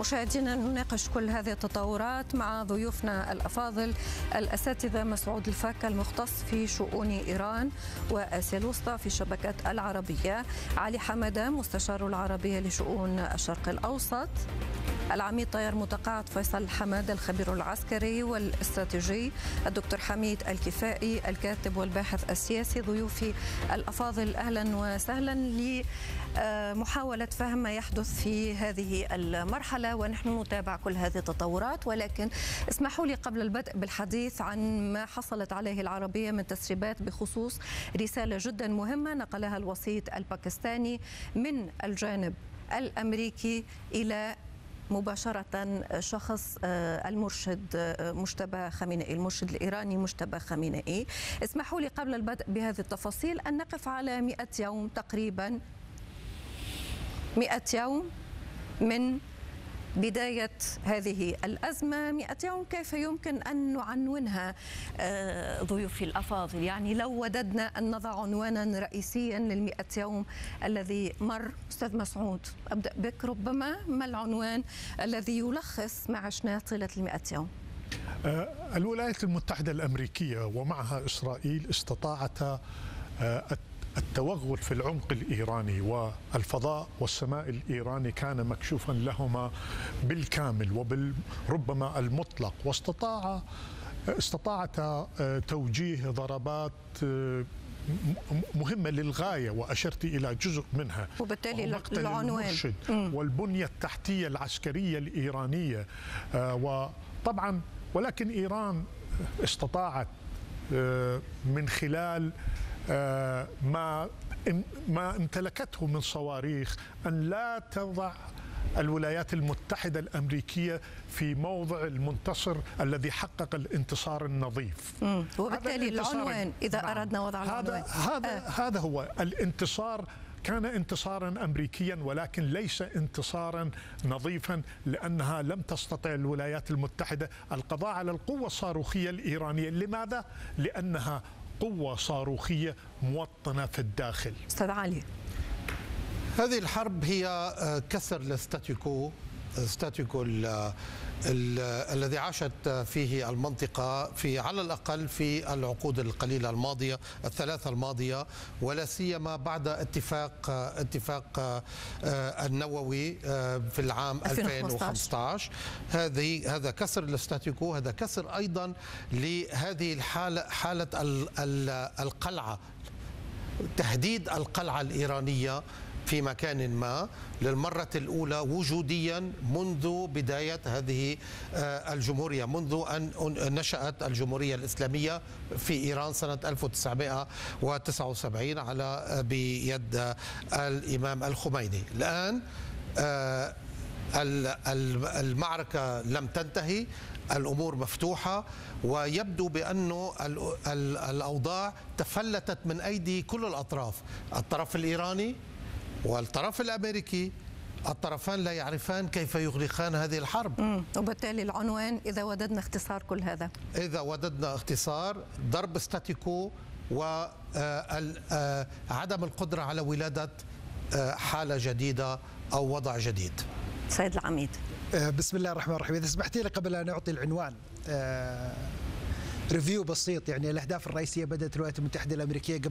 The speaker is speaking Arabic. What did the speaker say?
مشاهدينا نناقش كل هذه التطورات مع ضيوفنا الأفاضل الأساتذة مسعود الفاكة المختص في شؤون إيران وآسيا الوسطى في شبكة العربية، علي حمدة مستشار العربية لشؤون الشرق الأوسط، العميد طيار متقاعد فيصل حماد الخبير العسكري والاستراتيجي، الدكتور حميد الكفائي الكاتب والباحث السياسي. ضيوفي الأفاضل أهلا وسهلا لمحاولة فهم ما يحدث في هذه المرحلة، ونحن نتابع كل هذه التطورات. ولكن اسمحوا لي قبل البدء بالحديث عن ما حصلت عليه العربية من تسريبات بخصوص رسالة جدا مهمة نقلها الوسيط الباكستاني من الجانب الأمريكي إلى مباشرة شخص المرشد مجتبى خامنئي، المرشد الإيراني مجتبى خامنئي. اسمحوا لي قبل البدء بهذه التفاصيل أن نقف على 100 يوم تقريبا، 100 يوم من بداية هذه الأزمة. 100 يوم كيف يمكن أن نعنونها ضيوفي الأفاضل؟ يعني لو وددنا أن نضع عنوانا رئيسيا لل100 يوم الذي مر، أستاذ مسعود أبدأ بك، ربما ما العنوان الذي يلخص ما عشناه طيلة 100 يوم؟ الولايات المتحدة الأمريكية ومعها إسرائيل استطاعتا التوغل في العمق الإيراني، والفضاء والسماء الإيراني كان مكشوفا لهما بالكامل وبالربما المطلق، استطاعتا توجيه ضربات مهمة للغاية، وأشرت إلى جزء منها، وبالتالي العنوان والبنية التحتية العسكرية الإيرانية. وطبعا ولكن إيران استطاعت من خلال ما امتلكته من صواريخ أن لا تضع الولايات المتحدة الأمريكية في موضع المنتصر الذي حقق الانتصار النظيف. وبالتالي العنوان إذا أردنا وضع العنوان هذا هو الانتصار. كان انتصارا أمريكيا ولكن ليس انتصارا نظيفا، لأنها لم تستطع الولايات المتحدة القضاء على القوة الصاروخية الإيرانية. لماذا؟ لأنها قوة صاروخية موطنة في الداخل. أستاذ علي، هذه الحرب هي كسر الستاتيكو الذي عاشت فيه المنطقة على الأقل في العقود القليلة الماضية، الثلاثة الماضية، ولا سيما بعد اتفاق النووي في العام 2015. هذا كسر الستاتيكو، هذا كسر أيضا لهذه حالة القلعة، تهديد القلعة الإيرانية في مكان ما للمرة الأولى وجوديا منذ بداية هذه الجمهورية، منذ أن نشأت الجمهورية الإسلامية في إيران سنة 1979 بيد الإمام الخميني. الآن المعركة لم تنتهي، الأمور مفتوحة، ويبدو بأنه الأوضاع تفلتت من أيدي كل الأطراف، الطرف الإيراني والطرف الأمريكي. الطرفان لا يعرفان كيف يغلقان هذه الحرب. وبالتالي العنوان إذا وددنا اختصار كل هذا، إذا وددنا اختصار، ضرب ستاتيكو وعدم القدرة على ولادة حالة جديدة أو وضع جديد. سيد العميد. بسم الله الرحمن الرحيم. إذا سمحتي لي قبل أن أعطي العنوان ريفيو بسيط، يعني الأهداف الرئيسية بدأت الولايات المتحدة الأمريكية